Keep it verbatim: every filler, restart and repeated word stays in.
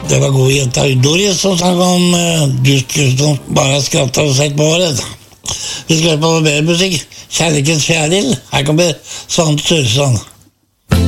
Det var god jenta Doris som snakket om uh, du som bare skrattet og sett på året. Vi skal høre på mer musikk. Kjærlighetens fjerdil. Her kommer Svante Sørstrand.